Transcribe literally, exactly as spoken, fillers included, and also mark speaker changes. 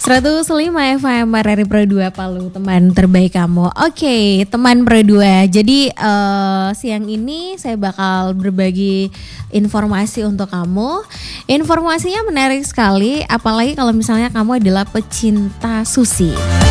Speaker 1: seratus lima F M R R I Pro dua Palu, teman terbaik kamu. Oke, teman Pro dua. Jadi uh, siang ini saya bakal berbagi informasi untuk kamu. Informasinya menarik sekali, apalagi kalau misalnya kamu adalah pecinta sushi.